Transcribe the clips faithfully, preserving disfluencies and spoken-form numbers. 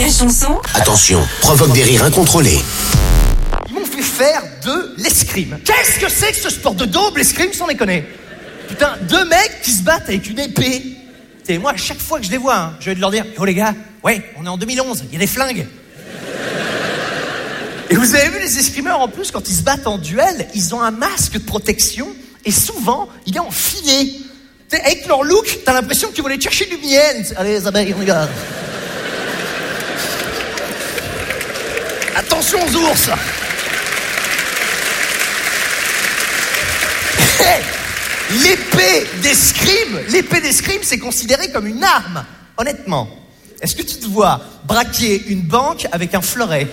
et Chanson. Attention, provoque des rires incontrôlés. Ils m'ont fait faire de l'escrime. Qu'est-ce que c'est que ce sport de daube, l'escrime, sans déconner? Putain, deux mecs qui se battent avec une épée. Et moi, à chaque fois que je les vois, hein, je vais leur dire, oh les gars, ouais, on est en deux mille onze, il y a des flingues. Et vous avez vu les escrimeurs, en plus, quand ils se battent en duel, ils ont un masque de protection, et souvent, il est en filet. T'sais, avec leur look, t'as l'impression qu'ils vont aller chercher du miel. Allez, les abeilles, on y va. Attention aux ours. L'épée d'escrime, l'épée d'escrime, c'est considéré comme une arme. Honnêtement, est-ce que tu te vois braquer une banque avec un fleuret?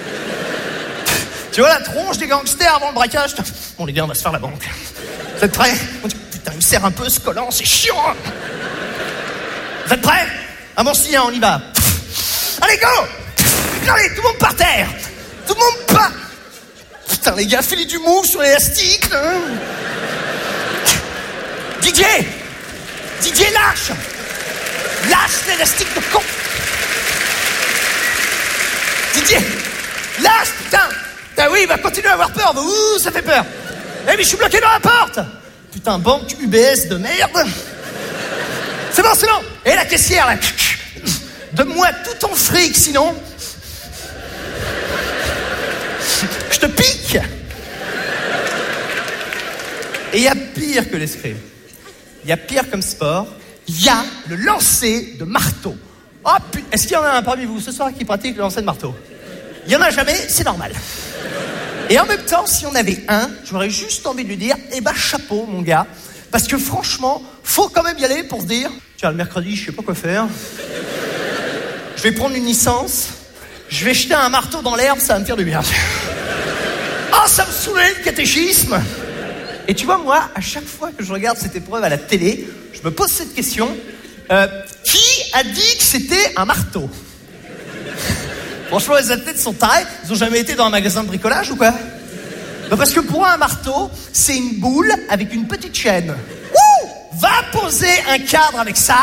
Tu vois la tronche des gangsters avant le braquage? Bon les gars, on va se faire la banque. Vous êtes prêts? Putain, il me serre un peu ce collant, c'est chiant. Vous êtes prêts? Ah bon si, hein, on y va. Allez, go! Allez, tout le monde par terre. Tout le monde pas. Putain les gars, filez du mou sur l'élastique. Hein. Didier! Didier, lâche! Lâche l'élastique de con! Didier! Lâche, putain! Ben oui, il va continuer à avoir peur. Ouh, ça fait peur. Eh mais je suis bloqué dans la porte. Putain, banque U B S de merde. C'est bon, c'est bon. Et la caissière, là. Donne-moi tout ton fric, sinon... je te pique. Et il y a pire que l'escrime. Il y a pire comme sport. Il y a le lancer de marteau. Oh putain, est-ce qu'il y en a un parmi vous ce soir qui pratique le lancer de marteau? Il y en a jamais, c'est normal. Et en même temps, si on avait un, j'aurais juste envie de lui dire, eh ben chapeau mon gars, parce que franchement, faut quand même y aller pour se dire, tiens le mercredi, je sais pas quoi faire. Je vais prendre une licence, je vais jeter un marteau dans l'herbe, ça va me faire du bien. Oh, ça me saoulait le catéchisme. Et tu vois, moi, à chaque fois que je regarde cette épreuve à la télé, je me pose cette question, euh, qui a dit que c'était un marteau? Franchement, les athlètes sont tarés. Ils ont jamais été dans un magasin de bricolage ou quoi? Bah parce que pour moi, un marteau, c'est une boule avec une petite chaîne. Wouh! Va poser un cadre avec ça.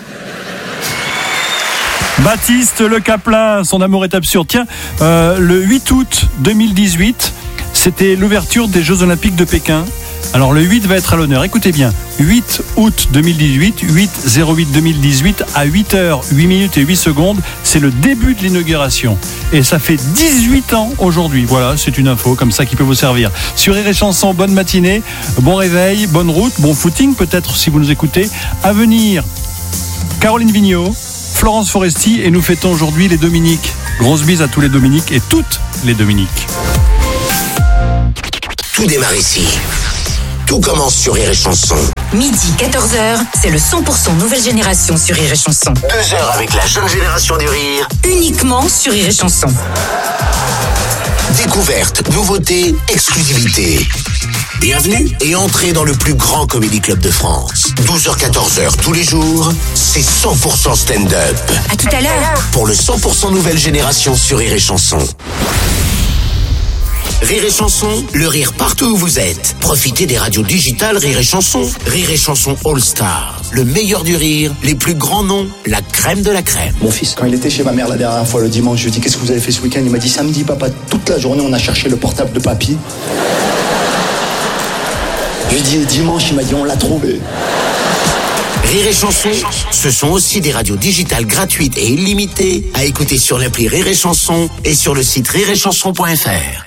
Baptiste Le Caplin, son amour est absurde. Tiens, euh, le huit août deux mille dix-huit, c'était l'ouverture des Jeux Olympiques de Pékin. Alors le huit va être à l'honneur. Écoutez bien, huit août deux mille dix-huit, huit zéro huit deux mille dix-huit à huit heures huit minutes et huit secondes, c'est le début de l'inauguration. Et ça fait dix-huit ans aujourd'hui. Voilà, c'est une info comme ça qui peut vous servir. Sur Rire et Chanson, bonne matinée, bon réveil, bonne route, bon footing peut-être si vous nous écoutez. À venir, Caroline Vigneault, Florence Foresti et nous fêtons aujourd'hui les Dominiques. Grosse bise à tous les Dominiques et toutes les Dominiques. Tout démarre ici. Tout commence sur Rire et Chanson. Midi, quatorze heures, c'est le cent pour cent nouvelle génération sur Rire et Chanson. Deux heures avec la jeune génération du rire. Uniquement sur Rire et Chanson. Découverte, nouveauté, exclusivité. Bienvenue et entrez dans le plus grand comédie club de France. douze heures quatorze heures tous les jours, c'est cent pour cent stand-up. À tout à l'heure. Pour le cent pour cent nouvelle génération sur Rire et Chanson. Rire et Chanson, le rire partout où vous êtes. Profitez des radios digitales Rire et Chanson. Rire et Chanson All Star. Le meilleur du rire, les plus grands noms, la crème de la crème. Mon fils, quand il était chez ma mère la dernière fois le dimanche, je lui ai dit qu'est-ce que vous avez fait ce week-end? Il m'a dit samedi papa, toute la journée on a cherché le portable de papy. Je lui ai dit dimanche, il m'a dit on l'a trouvé. Rire et Chanson, ce sont aussi des radios digitales gratuites et illimitées à écouter sur l'appli Rire et Chanson et sur le site rire et chanson point f r.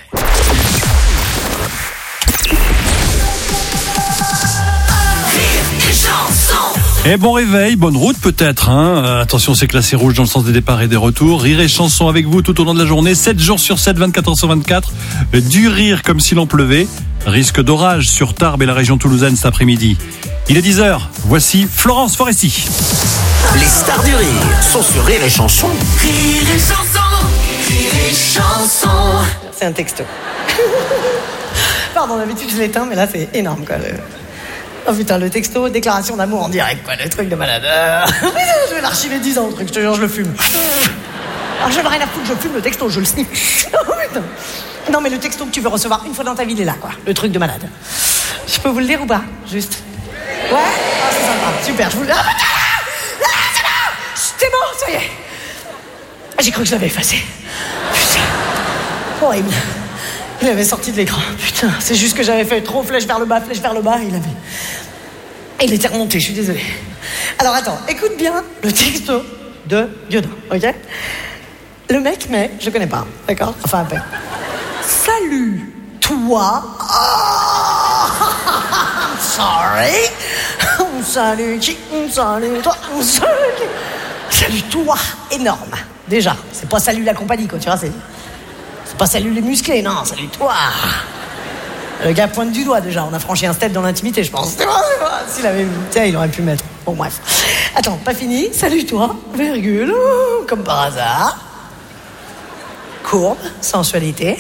Et bon réveil, bonne route peut-être. Hein. Euh, attention, c'est classé rouge dans le sens des départs et des retours. Rire et Chanson avec vous tout au long de la journée, sept jours sur sept, vingt-quatre heures sur vingt-quatre. Du rire comme s'il en pleuvait. Risque d'orage sur Tarbes et la région toulousaine cet après-midi. Il est dix heures, voici Florence Foresti. Les stars du rire sont sur Rire et Chanson. Rire et Chanson, Rire et Chanson. C'est un texto. Pardon, d'habitude je l'éteins, mais là c'est énorme quoi. Le... Oh putain, le texto, déclaration d'amour en direct quoi, le truc de malade. Euh... je vais l'archiver dix ans le truc, je te jure, je le fume. Alors j'en ai rien à foutre, je fume le texto, je le sniffe. Oh putain. Non mais le texto que tu veux recevoir une fois dans ta vie, il est là quoi, le truc de malade. Je peux vous le dire ou pas? Juste. Ouais, ah, c'est sympa, super, je vous le dis. Ah, c'est bon, ça y est. j'ai cru que je l'avais effacé. Putain, horrible. Il avait sorti de l'écran. Putain, c'est juste que j'avais fait trop flèche vers le bas, flèche vers le bas, il avait... Et il était remonté, je suis désolée. Alors attends, écoute bien le texto de Dieudonne, ok? Le mec met, je connais pas, d'accord? Enfin, un peu. Salut, toi. Oh, I'm sorry. Salut qui? Salut toi. Salut qui? Salut toi, énorme. Déjà, c'est pas salut la compagnie, quoi, tu vois, c'est... C'est pas salut les musclés, non, salut toi. Le gars pointe du doigt déjà, on a franchi un step dans l'intimité, je pense. C'est bon, c'est bon. S'il avait vu, tiens, il aurait pu mettre. Bon, bref. Attends, pas fini. Salut toi, virgule, comme par hasard. Courbe, sensualité.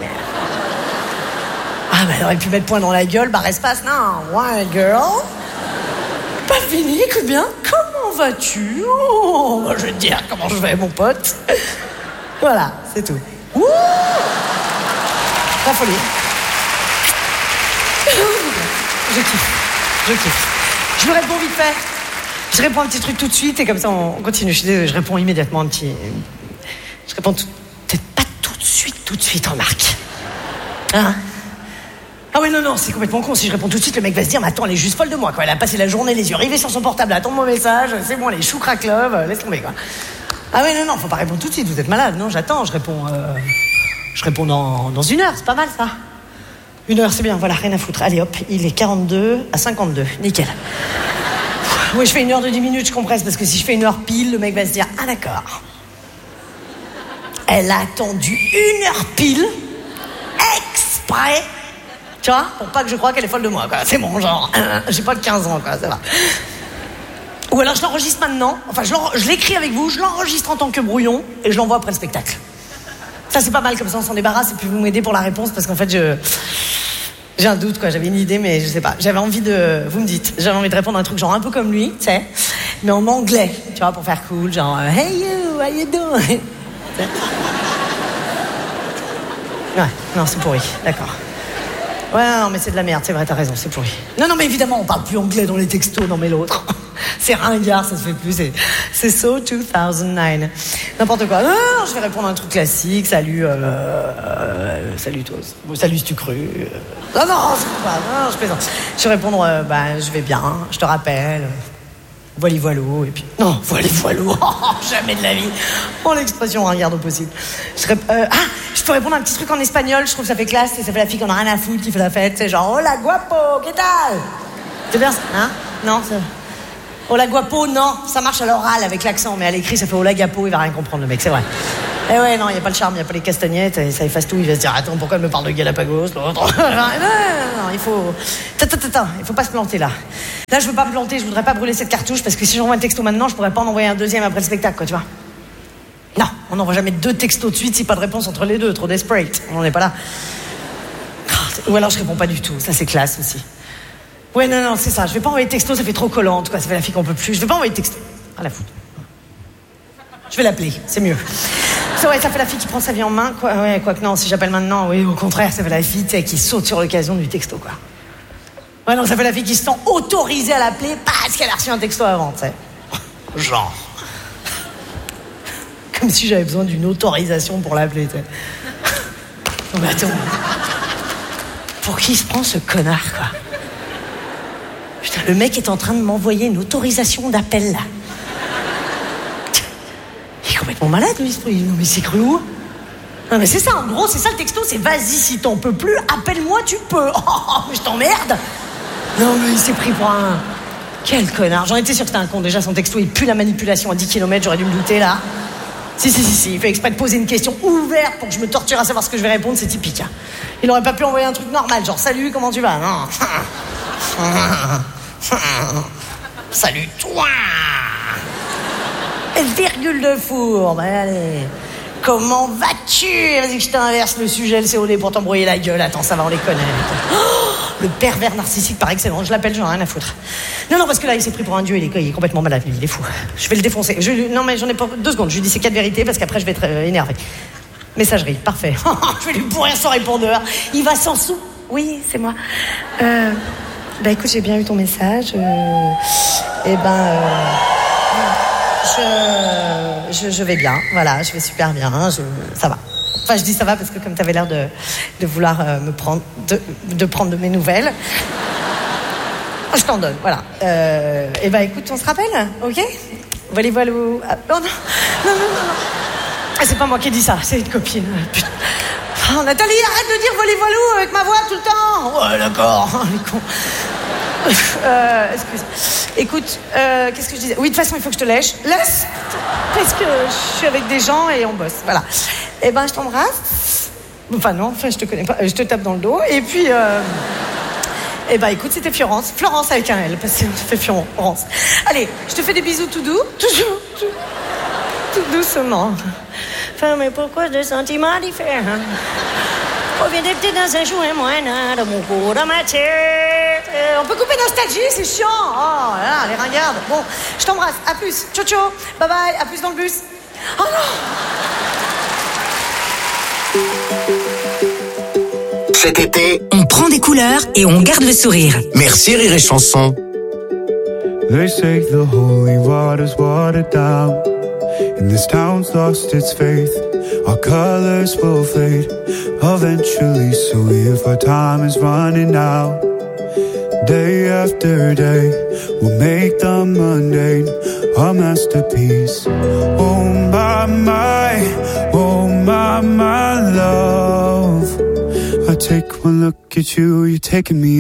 Ah, bah, il aurait pu mettre point dans la gueule, barre espace, non. Ouais, girl. Pas fini, écoute bien. Comment vas-tu? Oh, bah, je vais te dire comment je vais, mon pote. Voilà, c'est tout. Ouh, la folie. Je kiffe, je kiffe. Je lui réponds vite fait. Je réponds un petit truc tout de suite et comme ça on continue. Je suis désolée, je réponds immédiatement un petit... Je réponds tout... peut-être pas tout de suite, tout de suite, remarque. Hein? Ah ouais, non, non, c'est complètement con. Si je réponds tout de suite, le mec va se dire, mais attends, elle est juste folle de moi, quoi. Elle a passé la journée les yeux rivés sur son portable, à attendre mon message, c'est bon, les choux crack love, laisse tomber, quoi. Ah ouais, non, non, faut pas répondre tout de suite, vous êtes malade. Non, j'attends, je réponds... Euh... Je réponds dans, dans une heure, c'est pas mal, ça. Une heure, c'est bien, voilà, rien à foutre. Allez, hop, il est quarante-deux à cinquante-deux, nickel. Oui, je fais une heure de dix minutes, je compresse, parce que si je fais une heure pile, le mec va se dire, ah d'accord. Elle a attendu une heure pile, exprès, tu vois, pour pas que je croie qu'elle est folle de moi, quoi. C'est bon, genre, euh, j'ai pas que quinze ans, quoi, ça va. Ou alors je l'enregistre maintenant, enfin, je, je l'écris avec vous, je l'enregistre en tant que brouillon, et je l'envoie après le spectacle. Ça, c'est pas mal, comme ça, on s'en débarrasse, et puis vous m'aidez pour la réponse, parce qu'en fait, je... J'ai un doute, quoi. J'avais une idée, mais je sais pas. J'avais envie de... Vous me dites. J'avais envie de répondre à un truc genre un peu comme lui, tu sais. Mais en anglais, tu vois, pour faire cool. Genre, hey you, how you doing? Ouais, non, c'est pourri. D'accord. Ouais, non, non, mais c'est de la merde. C'est vrai, t'as raison, c'est pourri. Non, non, mais évidemment, on parle plus anglais dans les textos. Non, mais l'autre... C'est ringard, ça se fait plus. C'est, c'est so deux mille neuf. N'importe quoi. Non, non, je vais répondre à un truc classique. Salut, euh, euh, salut tous. Bon, salut si tu cru. Non, non, je pas. Non, je plaisante. Je vais répondre, euh, bah, je vais bien. Je te rappelle. Voili voilou. Et puis, non, voili voilou. Oh, jamais de la vie. Oh, l'expression ringard au possible. Je rép... euh, ah, je peux répondre à un petit truc en espagnol. Je trouve que ça fait classe. Et ça fait la fille qu'on a rien à foutre qui fait la fête. C'est genre, hola guapo, ¿qué tal? C'est bien ça, hein? Non, c'est. Hola guapo, non, ça marche à l'oral avec l'accent, mais à l'écrit ça fait hola gapo, il va rien comprendre le mec, c'est vrai. Eh ouais, non, il n'y a pas le charme, il n'y a pas les castagnettes, et ça efface tout, il va se dire, attends, pourquoi elle me parle de Galapagos, l'autre? Non, non, non, il faut... Attends, attends, attends, il faut pas se planter là. Là, je veux pas me planter, je voudrais pas brûler cette cartouche, parce que si j'envoie un texto maintenant, je pourrais pas en envoyer un deuxième après le spectacle, quoi, tu vois. Non, on n'envoie jamais deux textos de suite si pas de réponse entre les deux, trop desperate, on n'en est pas là. Ou alors je réponds pas du tout, ça c'est classe aussi. Ouais, non, non, c'est ça. Je vais pas envoyer de texto, ça fait trop collante, quoi. Ça fait la fille qu'on peut plus. Je vais pas envoyer de texto. Ah, la foutre. Je vais l'appeler, c'est mieux. Ça, ouais, ça fait la fille qui prend sa vie en main, quoi. Ouais, quoi que non, si j'appelle maintenant, oui, au contraire, ça fait la fille, tu sais, qui saute sur l'occasion du texto, quoi. Ouais, non, ça fait la fille qui se sent autorisée à l'appeler parce qu'elle a reçu un texto avant, tu sais. Genre. Comme si j'avais besoin d'une autorisation pour l'appeler, tu sais. Non, mais attends. Pour qui se prend ce connard, quoi? Putain, le mec est en train de m'envoyer une autorisation d'appel, là. Il est complètement malade, lui. Non, mais c'est cru où? Non, mais c'est ça, en gros, c'est ça le texto, c'est vas-y, si t'en peux plus, appelle-moi, tu peux. Oh, mais je t'emmerde. Non, mais il s'est pris pour un... Quel connard. J'en étais sûr que c'était un con. Déjà, son texto, il pue la manipulation à dix kilomètres, j'aurais dû me douter, là. Si, si, si, si, il fait exprès de poser une question ouverte pour que je me torture à savoir ce que je vais répondre, c'est typique. Hein. Il aurait pas pu envoyer un truc normal, genre, salut, comment tu vas? Non. Salut toi. Virgule de fourbe. Allez. Comment vas-tu? Vas-y que je t'inverse le sujet, le C O D pour t'embrouiller la gueule. Attends, ça va, on les connaît. Oh, le pervers narcissique par excellence. Je l'appelle, j'en ai rien à foutre. Non, non, parce que là, il s'est pris pour un dieu. Il est, il est complètement malade. Il est fou. Je vais le défoncer. Je, non, mais j'en ai pas deux secondes. Je lui dis ces quatre vérités parce qu'après, je vais être euh, énervé. Messagerie, parfait. Je vais lui pourrir son répondeur. Il va s'en sous. Oui, c'est moi. Euh... Bah écoute, j'ai bien eu ton message. Euh... Eh ben, euh... je, je, je vais bien, voilà, je vais super bien, je, ça va. Enfin, je dis ça va parce que comme tu avais l'air de, de vouloir euh, me prendre, de, de prendre de mes nouvelles, je t'en donne, voilà. Euh, et bah écoute, on se rappelle, ok? Volley voilou. Ah, non, non, non, non, non, non. Ah, c'est pas moi qui ai dit ça, c'est une copine. Putain. Oh, Nathalie, arrête de dire volley voilou avec ma voix tout le temps. Ouais, d'accord, les cons. Euh, excuse. Écoute, euh, qu'est-ce que je disais? Oui, de toute façon, il faut que je te lèche. Laisse, parce que je suis avec des gens et on bosse. Voilà. Eh ben, je t'embrasse. Enfin non, enfin, je te connais pas. Je te tape dans le dos. Et puis, euh... eh ben, écoute, c'était Florence. Florence avec un L, parce que ça fait Florence. Allez, je te fais des bisous tout doux, toujours, tout, tout doucement. Enfin, mais pourquoi des sentiments différents? Provient des petits dans un joint moyen de mon cou, dans ma tête. Euh, on peut couper nostalgie, c'est chiant. Oh là, les ringardes. Bon, je t'embrasse. À plus. Ciao, ciao. Bye bye. À plus dans le bus. Oh non. Cet été, On prend des couleurs et on garde le sourire. merci Rire et Chanson. They say the holy water's watered down, and this town's lost its faith. Our colors will fade eventually, so if our time is running out, day after day, we'll make the mundane a masterpiece. Oh my, my, oh my, my love, I take one look at you, you're taking me